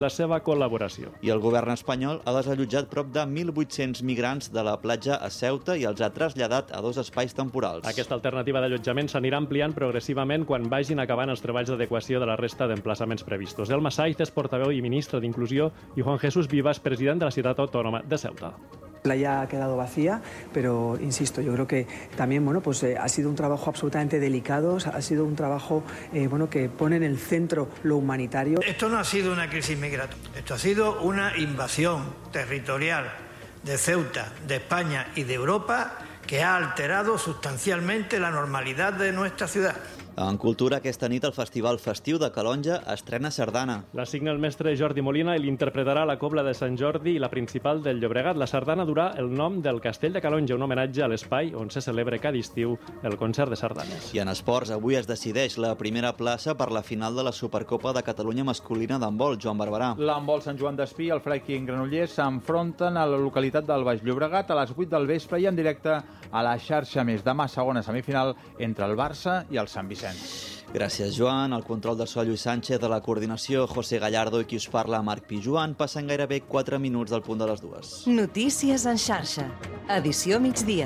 la seva col·laboració. I el govern espanyol ha desallotjat prop de 1.800 migrants de la platja a Ceuta i els ha traslladat a 2 espais temporals. Aquesta alternativa d'allotjament s'anirà ampliant progressivament quan vagin acabant els treballs d'adequació de la resta d'emplaçaments previstos. Elma Saiz és portaveu i ministre d'Inclusió i Juan Jesús Vivas, president de la ciutat autònoma de Ceuta. La playa ha quedado vacía, pero insisto, yo creo que también ha sido un trabajo absolutamente delicado, ha sido un trabajo que pone en el centro lo humanitario. Esto no ha sido una crisis migratoria, esto ha sido una invasión territorial de Ceuta, de España y de Europa que ha alterado sustancialmente la normalidad de nuestra ciudad. En cultura, aquesta nit el Festival Festiu de Calonge estrena sardana. La signa el mestre Jordi Molina i l'interpretarà la Cobla de Sant Jordi i la principal del Llobregat. La sardana durà el nom del Castell de Calonge, un homenatge a l'espai on se celebra cada estiu el concert de sardanes. I en esports, avui es decideix la primera plaça per la final de la Supercopa de Catalunya masculina d'handbol. Joan Barberà. L'handbol Sant Joan d'Espí i el Freiking Granollers s'enfronten a la localitat del Baix Llobregat a les 8 del vespre i en directe a la xarxa més. Demà segona semifinal entre el Barça i el Sant Vicenç. Gràcies, Joan. El control de so, Lluís Sánchez, de la coordinació, José Gallardo, i qui us parla, Marc Pijuan. Passen gairebé 4 minuts del punt de les 2. Notícies en xarxa. Edició migdia.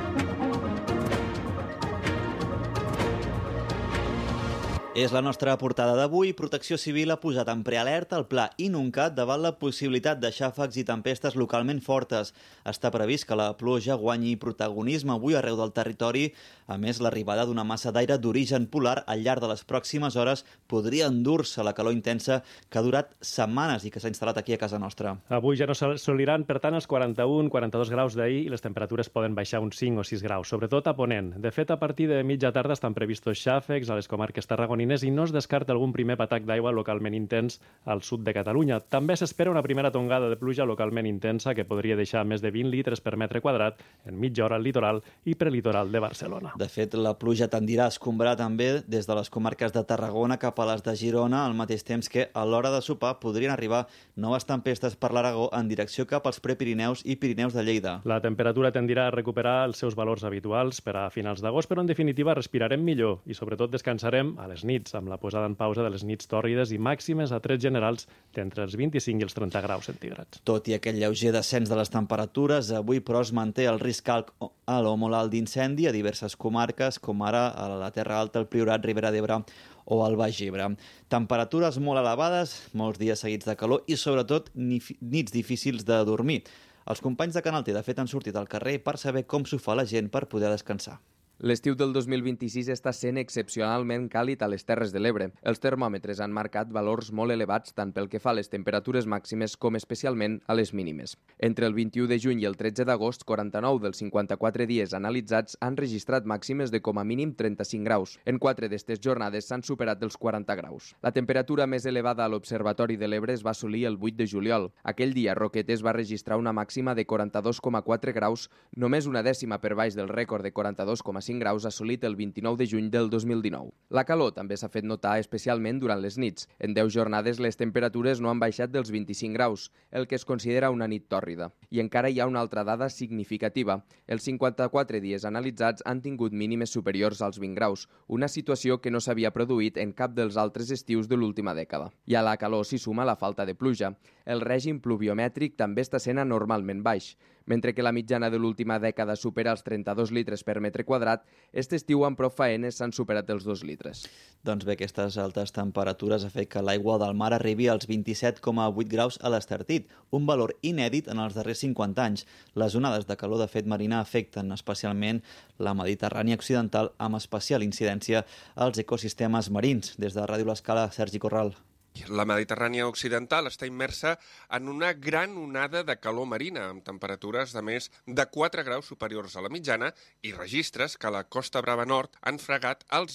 És la nostra portada d'avui. Protecció Civil ha posat en prealerta el pla Inuncat davant la possibilitat de xàfecs i tempestes localment fortes. Està previst que la pluja guanyi protagonisme avui arreu del territori. A més, l'arribada d'una massa d'aire d'origen polar al llarg de les pròximes hores podria endur-se la calor intensa que ha durat setmanes i que s'ha instal·lat aquí a casa nostra. Avui ja no s'assoliran, per tant, els 41-42 graus d'ahir i les temperatures poden baixar uns 5 o 6 graus, sobretot a Ponent. De fet, a partir de mitja tarda estan previstos xàfecs a les comarques tarragonines i no es descarta algun primer patac d'aigua localment intens al sud de Catalunya. També s'espera una primera tongada de pluja localment intensa que podria deixar més de 20 litres per metre quadrat en mitja hora al litoral i prelitoral de Barcelona. De fet, la pluja tendirà a escombrar també des de les comarques de Tarragona cap a les de Girona, al mateix temps que a l'hora de sopar podrien arribar noves tempestes per l'Aragó en direcció cap als Prepirineus i Pirineus de Lleida. La temperatura tendirà a recuperar els seus valors habituals per a finals d'agost, però en definitiva respirarem millor i sobretot descansarem a les nits, amb la posada en pausa de les nits tòrrides i màximes a trets generals d'entre els 25 i els 30 graus centígrads. Tot i aquest lleuger descens de les temperatures, avui però es manté el risc alt o molt alt d'incendi a diverses comarques, com ara a la Terra Alta, el Priorat, Ribera d'Ebre o el Baix Ebre. Temperatures molt elevades, molts dies seguits de calor i sobretot nits difícils de dormir. Els companys de Canal T, de fet, han sortit al carrer per saber com s'ho fa la gent per poder descansar. L'estiu del 2026 està sent excepcionalment càlid a les Terres de l'Ebre. Els termòmetres han marcat valors molt elevats tant pel que fa a les temperatures màximes com especialment a les mínimes. Entre el 21 de juny i el 13 d'agost, 49 dels 54 dies analitzats han registrat màximes de com a mínim 35 graus. En 4 d'aquestes jornades s'han superat els 40 graus. La temperatura més elevada a l'Observatori de l'Ebre es va assolir el 8 de juliol. Aquell dia, Roquetes va registrar una màxima de 42,4 graus, només una dècima per baix del rècord de 42,5 graus assolit el 29 de juny del 2019. La calor també s'ha fet notar especialment durant les nits. En 10 jornades les temperatures no han baixat dels 25 graus, el que es considera una nit tòrrida. I encara hi ha una altra dada significativa. Els 54 dies analitzats han tingut mínimes superiors als 20 graus, una situació que no s'havia produït en cap dels altres estius de l'última dècada. I a la calor s'hi suma la falta de pluja. El règim pluviomètric també està sent anormalment baix. Mentre que la mitjana de l'última dècada supera els 32 litres per metre quadrat, aquest estiu amb prou faenes s'han superat els 2 litres. Doncs bé, aquestes altes temperatures han fet que l'aigua del mar arribi als 27,8 graus a l'Estartit, un valor inèdit en els darrers 50 anys. Les onades de calor de fet marina afecten especialment la Mediterrània occidental, amb especial incidència als ecosistemes marins. Des de Ràdio L'Escala, Sergi Corral. La Mediterrània occidental està immersa en una gran onada de calor marina, amb temperatures de més de 4 graus superiors a la mitjana i registres que a la Costa Brava Nord han fregat els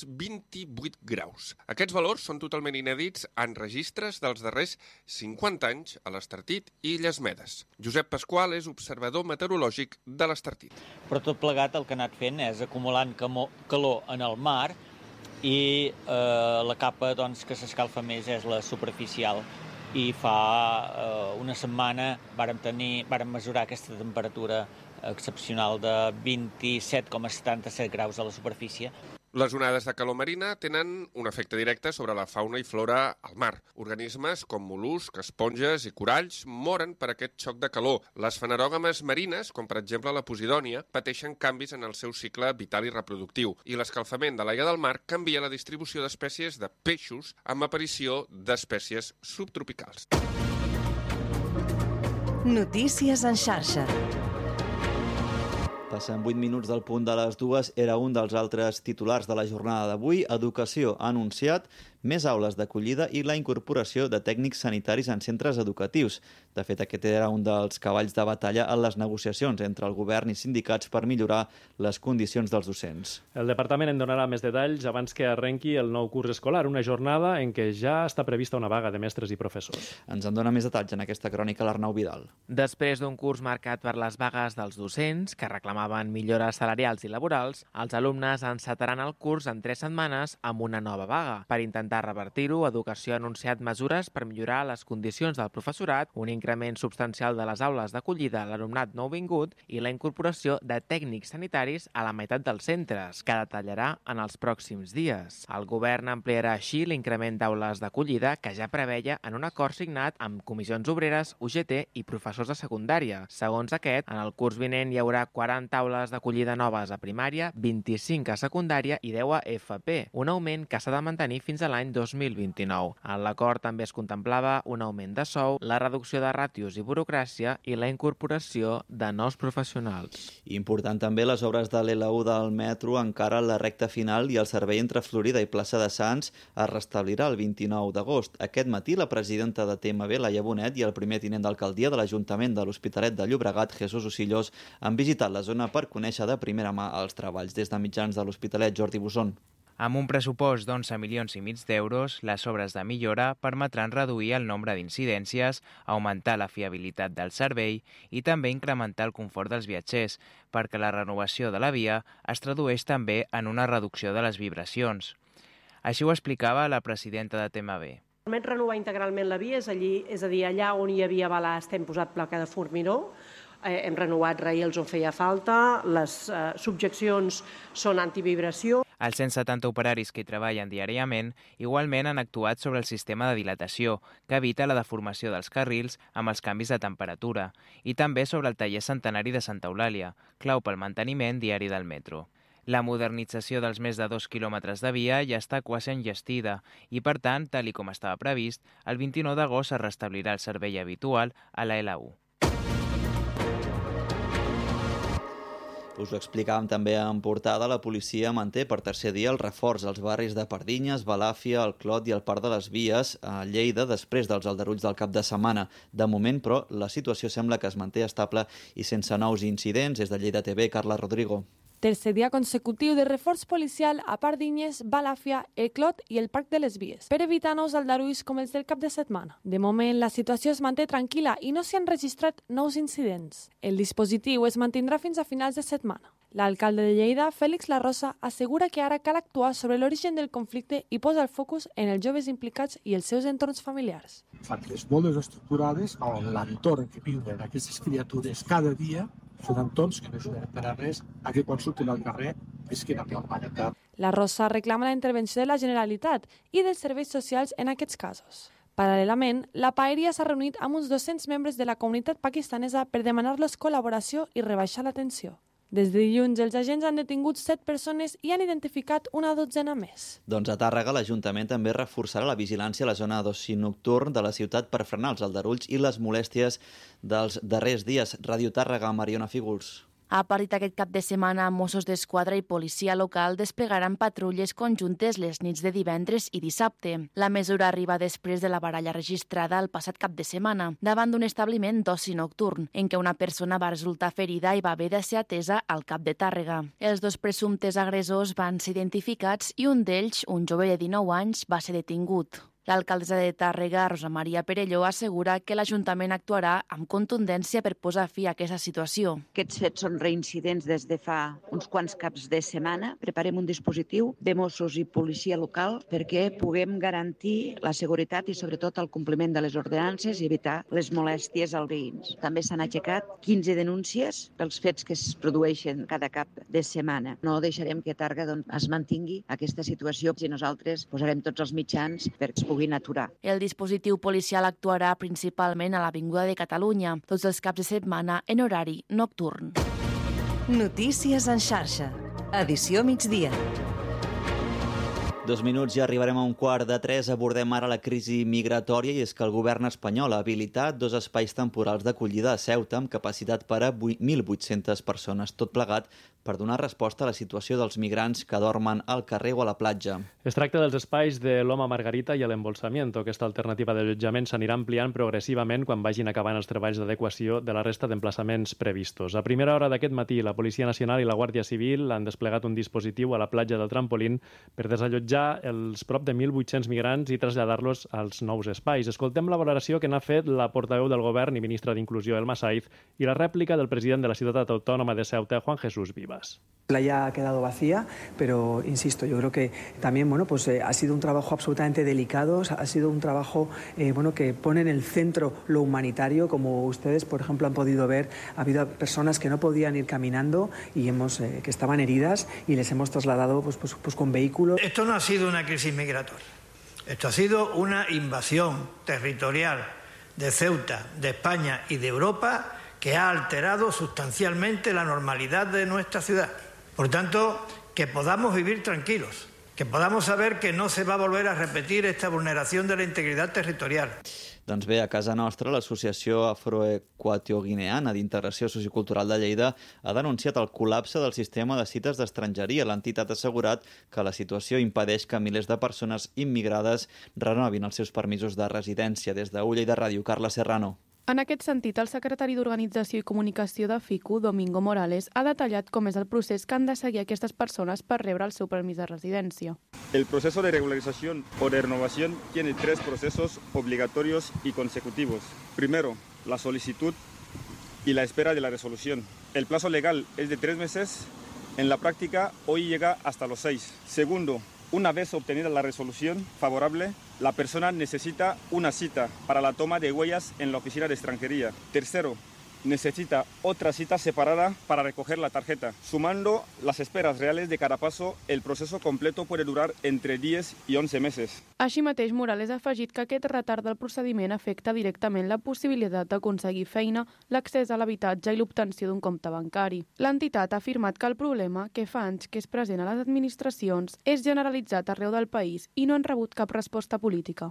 28 graus. Aquests valors són totalment inèdits en registres dels darrers 50 anys a l'Estartit i Illes Medes. Josep Pasqual és observador meteorològic de l'Estartit. Però tot plegat el que ha anat fent és acumulant calor en el mar i la capa que s'escalfa més és la superficial. I fa una setmana vàrem mesurar aquesta temperatura excepcional de 27,77 graus a la superfície. Les onades de calor marina tenen un efecte directe sobre la fauna i flora al mar. Organismes com mol·luscs, esponges i coralls moren per aquest xoc de calor. Les fanerògames marines, com per exemple la posidònia, pateixen canvis en el seu cicle vital i reproductiu, i l'escalfament de l'aigua del mar canvia la distribució d'espècies de peixos amb aparició d'espècies subtropicals. Notícies en xarxa. Passant 8 minuts del punt de les 2, era un dels altres titulars de la jornada d'avui. Educació ha anunciat més aules d'acollida i la incorporació de tècnics sanitaris en centres educatius. De fet, aquest era un dels cavalls de batalla en les negociacions entre el govern i sindicats per millorar les condicions dels docents. El departament en donarà més detalls abans que arrenqui el nou curs escolar, una jornada en què ja està prevista una vaga de mestres i professors. Ens en dona més detalls en aquesta crònica l'Arnau Vidal. Després d'un curs marcat per les vagues dels docents, que reclamaven millores salarials i laborals, els alumnes encetaran el curs en 3 setmanes amb una nova vaga. Per intentar revertir-ho, Educació ha anunciat mesures per millorar les condicions del professorat, un increment substancial de les aules d'acollida a l'alumnat nouvingut i la incorporació de tècnics sanitaris a la meitat dels centres, que detallarà en els pròxims dies. El govern ampliarà així l'increment d'aules d'acollida que ja preveia en un acord signat amb comissions obreres, UGT i professors de secundària. Segons aquest, en el curs vinent hi haurà 40 aules d'acollida noves a primària, 25 a secundària i 10 a FP, un augment que s'ha de mantenir fins a l'any 2029. En l'acord també es contemplava un augment de sou, la reducció de ràtios i burocràcia i la incorporació de nous professionals. Important també les obres de l'L1 del metro encara en la recta final i el servei entre Florida i Plaça de Sants es restablirà el 29 d'agost. Aquest matí la presidenta de TMB, Laia Bonet, i el primer tinent d'alcaldia de l'Ajuntament de l'Hospitalet de Llobregat, Jesús Osillos, han visitat la zona per conèixer de primera mà els treballs. Des de mitjans de l'Hospitalet, Jordi Busson. Amb un pressupost d'11,5 milions d'euros, les obres de millora permetran reduir el nombre d'incidències, augmentar la fiabilitat del servei i també incrementar el confort dels viatgers, perquè la renovació de la via es tradueix també en una reducció de les vibracions. Així ho explicava la presidenta de TMB. Permet renovar integralment la via, és a dir, allà on hi havia balast hem posat placa de formigó, hem renovat rails on feia falta, les subjeccions són antivibració. Els 170 operaris que hi treballen diàriament igualment han actuat sobre el sistema de dilatació, que evita la deformació dels carrils amb els canvis de temperatura, i també sobre el taller centenari de Santa Eulàlia, clau pel manteniment diari del metro. La modernització dels més de 2 quilòmetres de via ja està quasi enllestida i, per tant, tal com estava previst, el 29 d'agost es restablirà el servei habitual a la L1. Us ho explicàvem també en portada, la policia manté per tercer dia el reforç als barris de Pardinyes, Balàfia, el Clot i el Parc de les Vies a Lleida després dels aldarulls del cap de setmana. De moment, però, la situació sembla que es manté estable i sense nous incidents. Des de Lleida TV, Carla Rodrigo. Tercer dia consecutiu de reforç policial a Pardinyes, Balàfia, el Clot i el Parc de les Vies, per evitar nous aldarulls com els del cap de setmana. De moment, la situació es manté tranquil·la i no s'hi han registrat nous incidents. El dispositiu es mantindrà fins a finals de setmana. L'alcalde de Lleida, Félix Larrosa, assegura que ara cal actuar sobre l'origen del conflicte i posa el focus en els joves implicats i els seus entorns familiars. Famílies molt desestructurades on l'entorn que viuen aquestes criatures cada dia són entorns que no ajuden per a res a que quan surten al carrer visquin amb normalitat. La Rosa reclama la intervenció de la Generalitat i dels serveis socials en aquests casos. Paral·lelament, la Paeria s'ha reunit amb uns 200 membres de la comunitat pakistanesa per demanar-los col·laboració i rebaixar la tensió. Des de dilluns, els agents han detingut 7 persones i han identificat una dotzena més. Doncs a Tàrrega, l'Ajuntament també reforçarà la vigilància a la zona d'oci nocturn de la ciutat per frenar els aldarulls i les molèsties dels darrers dies. Ràdio Tàrrega, Mariona Fígols. A partir d'aquest cap de setmana, Mossos d'Esquadra i policia local desplegaran patrulles conjuntes les nits de divendres i dissabte. La mesura arriba després de la baralla registrada el passat cap de setmana, davant d'un establiment d'oci nocturn, en què una persona va resultar ferida i va haver de ser atesa al CAP de Tàrrega. Els dos presumptes agressors van ser identificats i un d'ells, un jove de 19 anys, va ser detingut. L'alcaldessa de Tàrrega, Rosa Maria Perelló, assegura que l'Ajuntament actuarà amb contundència per posar fi a aquesta situació. Aquests fets són reincidents des de fa uns quants caps de setmana. Preparem un dispositiu de Mossos i policia local perquè puguem garantir la seguretat i sobretot el compliment de les ordenances i evitar les molèsties als veïns. També s'han aixecat 15 denúncies pels fets que es produeixen cada cap de setmana. No deixarem que a Tàrrega es mantingui aquesta situació i nosaltres posarem tots els mitjans perquè es puguin aturar. El dispositiu policial actuarà principalment a l'Avinguda de Catalunya, tots els caps de setmana en horari nocturn. Notícies en xarxa. Edició migdia. 2 minuts i arribarem a 2:45. Abordem ara la crisi migratòria i és que el govern espanyol ha habilitat 2 espais temporals d'acollida a Ceuta amb capacitat per a 1.800 persones, tot plegat per donar resposta a la situació dels migrants que dormen al carrer o a la platja. Es tracta dels espais de l'Oma Margarita i l'Embolsamiento. Aquesta alternativa d'allotjament s'anirà ampliant progressivament quan vagin acabant els treballs d'adequació de la resta d'emplaçaments previstos. A primera hora d'aquest matí, la Policia Nacional i la Guàrdia Civil han desplegat un dispositiu a la platja del Trampolín per desallotjar els prop de 1.800 migrants i traslladar-los als nous espais. Escoltem la valoració que n'ha fet la portaveu del govern i ministra d'Inclusió, Elma Saiz, i la rèplica del president de la ciutat autònoma de Ceuta, Juan Jesús Vivas. La playa ha quedado vacía, pero insisto, yo creo que también ha sido un trabajo absolutamente delicado, ha sido un trabajo que pone en el centro lo humanitario, como ustedes, por ejemplo, han podido ver. Ha habido personas que no podían ir caminando y que estaban heridas y les hemos trasladado pues con vehículos. Esto no ha sido una crisis migratoria, esto ha sido una invasión territorial de Ceuta, de España y de Europa que ha alterado sustancialmente la normalidad de nuestra ciudad. Por tanto, que podamos vivir tranquilos, que podamos saber que no se va a volver a repetir esta vulneración de la integridad territorial. Doncs bé, a casa nostra, l'Associació Afroequatoguineana d'Integració Sociocultural de Lleida ha denunciat el col·lapse del sistema de cites d'estrangeria. L'entitat ha assegurat que la situació impedeix que milers de persones immigrades renovin els seus permisos de residència. Des de Lleida Ràdio, Carla Serrano. En aquest sentit, el secretari d'Organització i Comunicació de FICU, Domingo Morales, ha detallat com és el procés que han de seguir aquestes persones per rebre el seu permís de residència. El proceso de regularización o de renovación tiene 3 procesos obligatorios y consecutivos. Primero, la solicitud y la espera de la resolución. El plazo legal es de 3 meses. En la práctica, hoy llega hasta los 6. Segundo, una vez obtenida la resolución favorable, la persona necesita una cita para la toma de huellas en la oficina de extranjería. Tercero, necesita otra cita separada para recoger la tarjeta. Sumando las esperas reales de cada paso, el proceso completo puede durar entre 10 y 11 meses. Així mateix, Morales ha afegit que aquest retard del procediment afecta directament la possibilitat d'aconseguir feina, l'accés a l'habitatge i l'obtenció d'un compte bancari. L'entitat ha afirmat que el problema, que fa anys que és present a les administracions, és generalitzat arreu del país i no han rebut cap resposta política.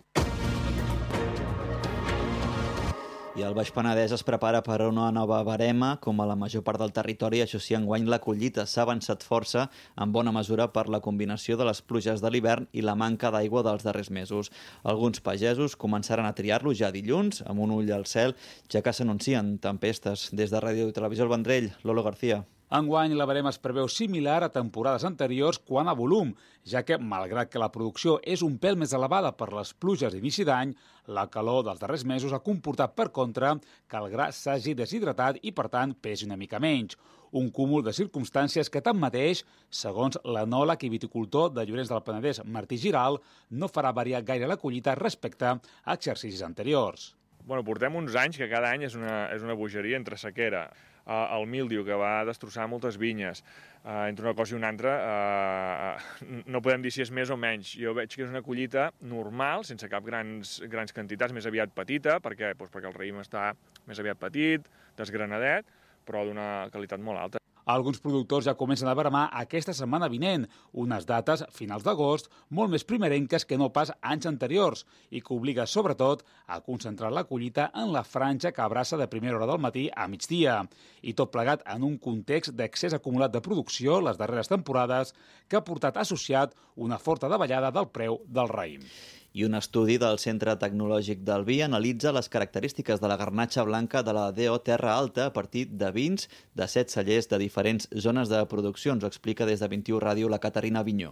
I el Baix Penedès es prepara per a una nova barema, com a la major part del territori. Això sí, enguany la collita s'ha avançat força, en bona mesura per la combinació de les pluges de l'hivern i la manca d'aigua dels darrers mesos. Alguns pagesos començaran a triar-lo ja dilluns, amb un ull al cel, ja que s'anuncien tempestes. Des de Ràdio i Televisió El Vendrell, Lolo García. Enguany la barema es preveu similar a temporades anteriors quant a volum, ja que, malgrat que la producció és un pèl més elevada per les pluges d'inici d'any, la calor dels darrers mesos ha comportat, per contra, que el gra s'hagi deshidratat i, per tant, pesi una mica menys. Un cúmul de circumstàncies que, tanmateix, segons l'enòleg i viticultor de Llorenç del Penedès, Martí Giral, no farà variar gaire la collita respecte a exercicis anteriors. Portem uns anys que cada any és una bogeria entre sequera. El míldiu, que va destrossar moltes vinyes. Entre una cosa i una altra, no podem dir si és més o menys. Jo veig que és una collita normal, sense cap grans quantitats, més aviat petita, perquè el raïm està més aviat petit, desgranadet, però d'una qualitat molt alta. Alguns productors ja comencen a veremar aquesta setmana vinent, unes dates, finals d'agost, molt més primerenques que no pas anys anteriors i que obliga, sobretot, a concentrar la collita en la franja que abraça de primera hora del matí a migdia. I tot plegat en un context d'excés acumulat de producció les darreres temporades que ha portat associat una forta davallada del preu del raïm. I un estudi del Centre Tecnològic del Vi analitza les característiques de la garnatxa blanca de la DO Terra Alta a partir de vins de 7 cellers de diferents zones de producció. Ens ho explica des de 21 Ràdio la Caterina Vinyó.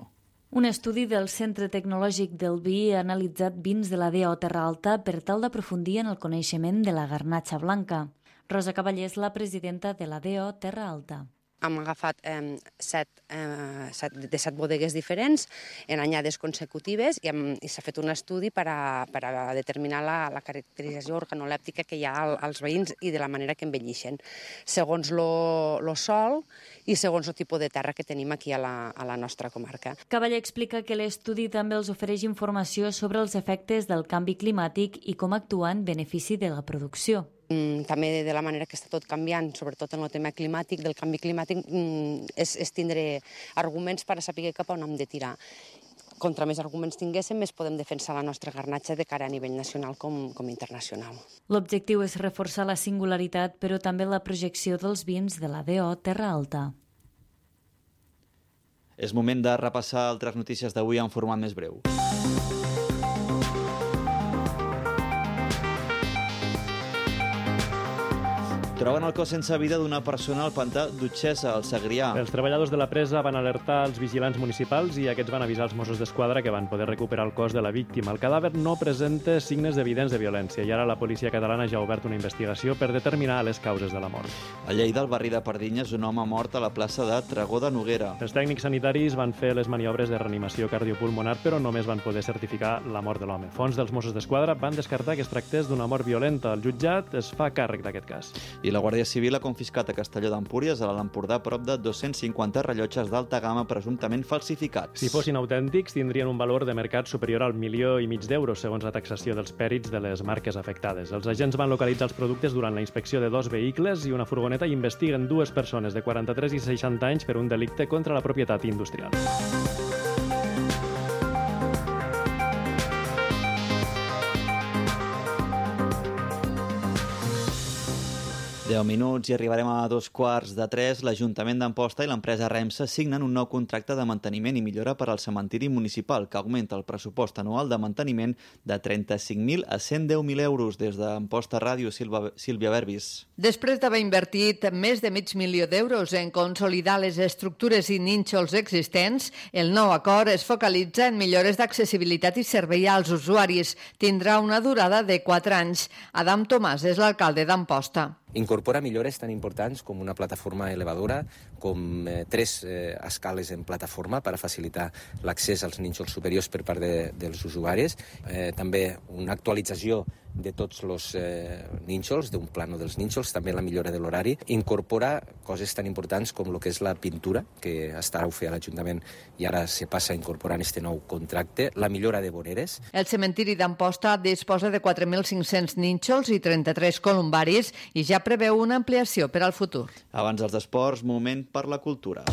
Un estudi del Centre Tecnològic del Vi ha analitzat vins de la DO Terra Alta per tal d'aprofundir en el coneixement de la garnatxa blanca. Rosa Cavallé és la presidenta de la DO Terra Alta. Hem agafat 7 bodegues diferents en anyades consecutives i s'ha fet un estudi per a determinar la caracterització organolèptica que hi ha als veïns i de la manera que envellixen, segons el sòl i segons el tipus de terra que tenim aquí a la nostra comarca. Cavallé explica que l'estudi també els ofereix informació sobre els efectes del canvi climàtic i com actuar en benefici de la producció. També de la manera que està tot canviant, sobretot en el tema climàtic, del canvi climàtic, és tindre arguments per a saber cap a on hem de tirar. Contra més arguments tinguéssim, més podem defensar la nostra garnatxa de cara a nivell nacional com internacional. L'objectiu és reforçar la singularitat, però també la projecció dels vins de la DO Terra Alta. És moment de repassar altres notícies d'avui en format més breu. Troben el cos sense vida d'una persona al pantà d'Utxessa, al Segrià. Els treballadors de la presa van alertar els vigilants municipals i aquests van avisar els Mossos d'Esquadra que van poder recuperar el cos de la víctima. El cadàver no presenta signes evidents de violència i ara la policia catalana ja ha obert una investigació per determinar les causes de la mort. A Lleida, al barri de Pardinyes, un home mort a la plaça de Tregó de Noguera. Els tècnics sanitaris van fer les maniobres de reanimació cardiopulmonar, però només van poder certificar la mort de l'home. Fonts dels Mossos d'Esquadra van descartar que es tractés d'una mort violenta. El jutjat es fa càrrec d'aquest cas. I la Guàrdia Civil ha confiscat a Castelló d'Empúries, a l'Alt Empordà, prop de 250 rellotges d'alta gamma presumptament falsificats. Si fossin autèntics, tindrien un valor de mercat superior al 1,5 milió d'euros, segons la taxació dels pèrits de les marques afectades. Els agents van localitzar els productes durant la inspecció de 2 vehicles i una furgoneta i investiguen 2 persones de 43 i 60 anys per un delicte contra la propietat industrial. 10 minuts i arribarem a 2:45. L'Ajuntament d'Amposta i l'empresa Remsa signen un nou contracte de manteniment i millora per al cementiri municipal que augmenta el pressupost anual de manteniment de 35.000 a 110.000 euros. Des d'Amposta Ràdio, Sílvia Verbis. Després d'haver invertit més de mig milió d'euros en consolidar les estructures i nínxols existents, el nou acord es focalitza en millores d'accessibilitat i servei als usuaris. Tindrà una durada de 4 anys. Adam Tomàs és l'alcalde d'Amposta. Incorpora millores tan importants com una plataforma elevadora, com 3 escales en plataforma per a facilitar l'accés als nínxols superiors per part dels usuaris. També una actualització de tots els nínxols, d'un plano dels nínxols, també la millora de l'horari. Incorpora coses tan importants com el que és la pintura, que està a fer a l'Ajuntament i ara se passa a incorporar en este nou contracte, la millora de voreres. El cementiri d'Amposta disposa de 4.500 nínxols i 33 columbaris i ja preveu una ampliació per al futur. Abans dels esports, moment per la cultura.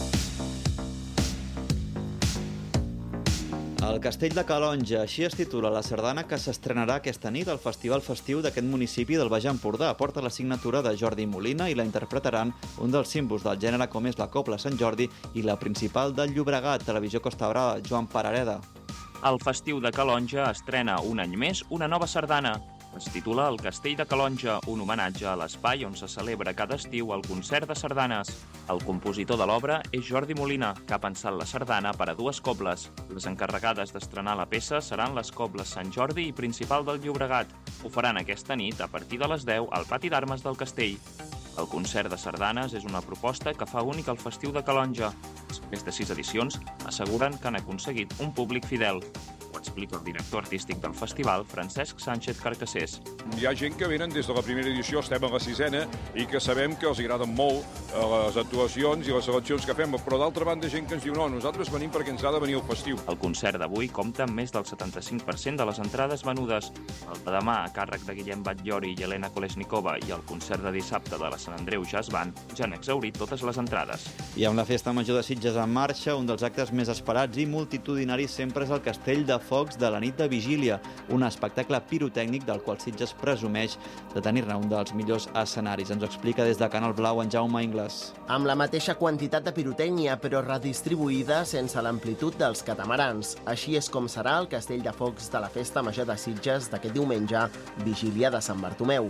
El Castell de Calonja, així es titula la sardana que s'estrenarà aquesta nit al Festival Festiu d'aquest municipi del Baix Empordà. Porta la signatura de Jordi Molina i la interpretaran un dels símbols del gènere com és la Cobla Sant Jordi i la principal del Llobregat, Televisió Costa Brava, Joan Parareda. El Festiu de Calonja estrena un any més una nova sardana. Es titula El Castell de Calonja, un homenatge a l'espai on se celebra cada estiu el concert de sardanes. El compositor de l'obra és Jordi Molina, que ha pensat la sardana per a 2 cobles. Les encarregades d'estrenar la peça seran les cobles Sant Jordi i Principal del Llobregat. Ho faran aquesta nit a partir de les 10 al Pati d'Armes del Castell. El concert de sardanes és una proposta que fa únic el Festiu de Calonja. Després de 6 edicions, asseguren que han aconseguit un públic fidel. Ho explica el director artístic del festival, Francesc Sánchez Carcassés. Hi ha gent que venen des de la primera edició, estem a la 6ª, i que sabem que els agraden molt les actuacions i les seleccions que fem, però d'altra banda gent que ens diu no, nosaltres venim perquè ens ha de venir el festiu. El concert d'avui compta amb més del 75% de les entrades venudes. El de demà, a càrrec de Guillem Batllori i Helena Kolesnikova, i el concert de dissabte de la Sant Andreu Jazz Band ja han exhaurit totes les entrades. I amb la Festa Major de Sitges en marxa, un dels actes més esperats i multitudinaris sempre és el Castell de Focs de la nit de Vigília, un espectacle pirotècnic del qual Sitges presumeix de tenir-ne un dels millors escenaris. Ens ho explica des de Canal Blau en Jaume Ingles. Amb la mateixa quantitat de pirotècnia, però redistribuïda sense l'amplitud dels catamarans. Així és com serà el Castell de Focs de la Festa Major de Sitges d'aquest diumenge, Vigília de Sant Bartomeu.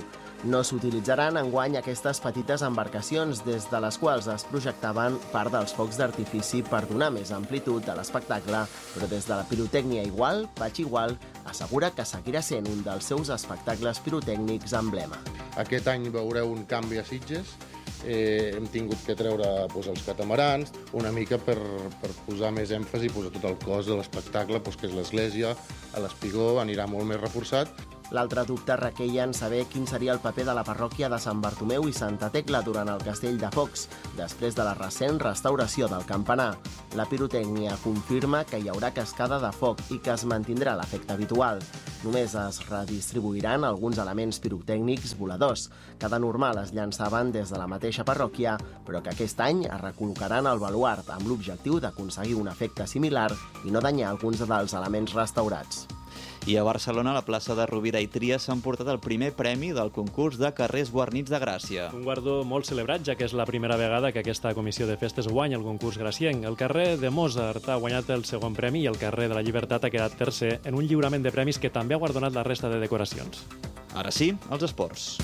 No s'utilitzaran enguany aquestes petites embarcacions des de les quals es projectaven part dels focs d'artifici per donar més amplitud a l'espectacle, però des de la pirotècnia Igual, Patxi Igual assegura que seguirà sent un dels seus espectacles pirotècnics emblema. Aquest any veureu un canvi a Sitges. Hem tingut que treure els catamarans una mica per posar més èmfasi, posar tot el cos de l'espectacle, que és l'església, a l'espigó, anirà molt més reforçat. L'altre dubte requeia en saber quin seria el paper de la parròquia de Sant Bartomeu i Santa Tecla durant el Castell de Focs, després de la recent restauració del campanar. La pirotècnia confirma que hi haurà cascada de foc i que es mantindrà l'efecte habitual. Només es redistribuiran alguns elements pirotècnics voladors, que de normal es llançaven des de la mateixa parròquia, però que aquest any es recol·locaran al baluard amb l'objectiu d'aconseguir un efecte similar i no danyar alguns dels elements restaurats. I a Barcelona, a la plaça de Rovira i Tria, s'han portat el primer premi del concurs de carrers guarnits de Gràcia. Un guardó molt celebrat, ja que és la primera vegada que aquesta comissió de festes guanya el concurs gracienc. El carrer de Mozart ha guanyat el segon premi i el carrer de la Llibertat ha quedat tercer en un lliurament de premis que també ha guardonat la resta de decoracions. Ara sí, els esports.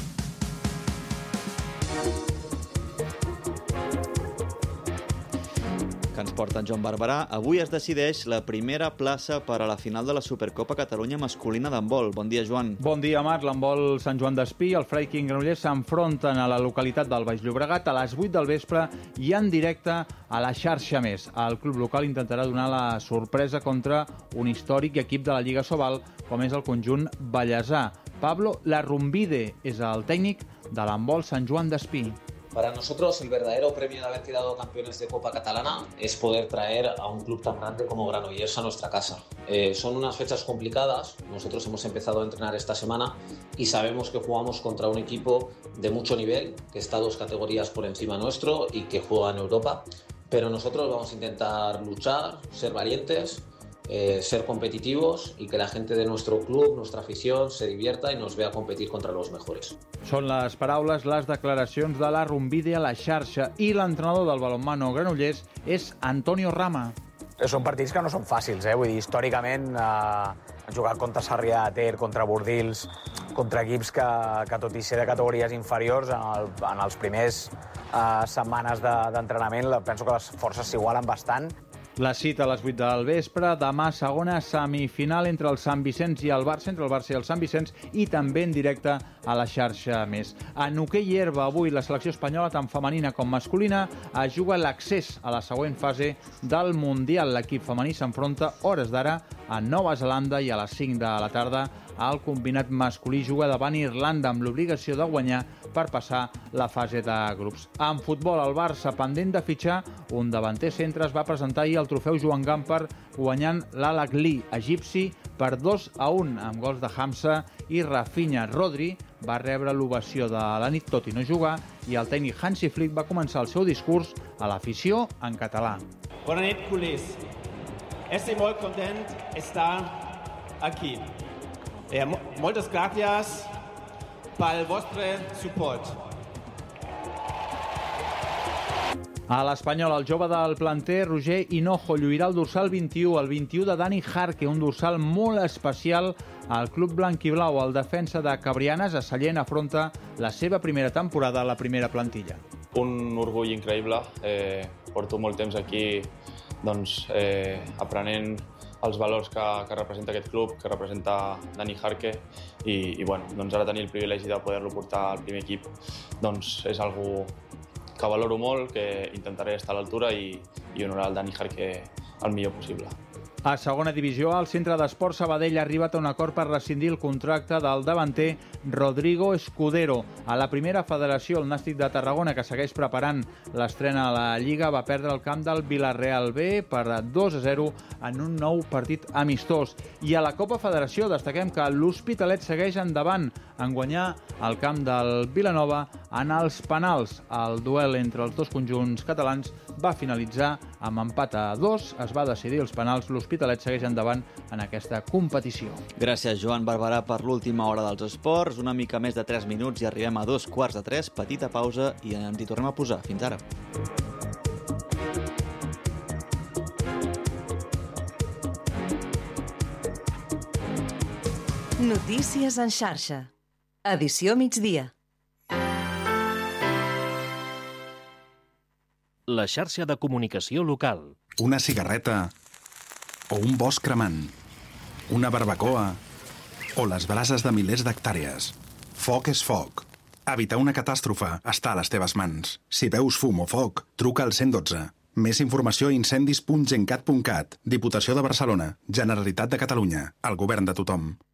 Que ens porta en Joan Barberà. Avui es decideix la primera plaça per a la final de la Supercopa Catalunya masculina d'handbol. Bon dia, Joan. Bon dia, Marc. L'handbol Sant Joan d'Espí i el Freiking Granollers s'enfronten a la localitat del Baix Llobregat a les 8 del vespre i en directe a la xarxa més. El club local intentarà donar la sorpresa contra un històric equip de la Lliga Sobal, com és el conjunt ballesà. Pablo Larrumbide és el tècnic de l'handbol Sant Joan d'Espí. Para nosotros el verdadero premio de haber quedado campeones de Copa Catalana es poder traer a un club tan grande como Granollers a nuestra casa. Son unas fechas complicadas, nosotros hemos empezado a entrenar esta semana y sabemos que jugamos contra un equipo de mucho nivel, que está 2 categorías por encima nuestro y que juega en Europa, pero nosotros vamos a intentar luchar, ser valientes, ser competitivos y que la gente de nuestro club, nuestra afición, se divierta y nos vea competir contra los mejores. Són les paraules, les declaracions de Larrumbide a la xarxa i l'entrenador del balonmano Granollers és Antonio Rama. Són partits que no són fàcils, vull dir, històricament han jugat contra Sarrià de Ter, contra Bordils, contra equips que tot i ser de categories inferiors, en els primers setmanes d'entrenament penso que les forces s'igualen bastant. La cita a les 8 del vespre, demà segona semifinal entre el Sant Vicenç i el Barça, entre el Barça i el Sant Vicenç, i també en directe a la xarxa més. En hoquei herba, avui la selecció espanyola, tant femenina com masculina, es juga l'accés a la següent fase del Mundial. L'equip femení s'enfronta hores d'ara a Nova Zelanda i a les 5 de la tarda el combinat masculí juga davant Irlanda amb l'obligació de guanyar per passar la fase de grups. En futbol, el Barça, pendent de fitxar un davanter centre, es va presentar ahir el trofeu Joan Gamper guanyant l'Al-Ahly egipci per 2-1 amb gols de Hamza i Rafinha. Rodri va rebre l'ovació de la nit tot i no jugar i el tècnic Hansi Flick va començar el seu discurs a l'afició en català. Bona nit, culers. Estic molt content d'estar aquí. Moltes gràcies pel vostre suport. A l'Espanyol, el jove del planter, Roger Hinojo, lluirà el dorsal 21, el 21 de Dani Jarque, un dorsal molt especial al club blanc-i-blau. El defensa de Cabrianes, a Sallent, afronta la seva primera temporada a la primera plantilla. Un orgull increïble. Porto molt temps aquí aprenent els valors que representa aquest club, que representa Dani Jarque i ara tenir el privilegi de poder-lo portar al primer equip és algo que valoro molt, que intentaré estar a l'altura i honorar el Dani Jarque el millor possible. A segona divisió, el Centre d'Esport Sabadell ha arribat a un acord per rescindir el contracte del davanter Rodrigo Escudero. A la primera federació, el Nàstic de Tarragona, que segueix preparant l'estrena a la Lliga, va perdre el camp del Villarreal B per 2-0 en un nou partit amistós. I a la Copa Federació destaquem que l'Hospitalet segueix endavant en guanyar el camp del Vilanova en els penals. El duel entre els dos conjunts catalans va finalitzar amb empat a 2. Es va decidir els penals. L'Hospitalet segueix endavant en aquesta competició. Gràcies, Joan Barberà, per l'última hora dels esports. Una mica més de 3 minuts i arribem a 2:15. Petita pausa i ens hi tornem a posar. Fins ara. Notícies en xarxa. Edició migdia. la xarxa de comunicació local. Una cigarreta o un bosc cremant, una barbacoa o les brases de milers d'hectàrees. Foc és foc. Evitar una catàstrofe està a les teves mans. Si veus fum o foc, truca al 112. Més informació a incendis.gencat.cat. Diputació de Barcelona. Generalitat de Catalunya. El govern de tothom.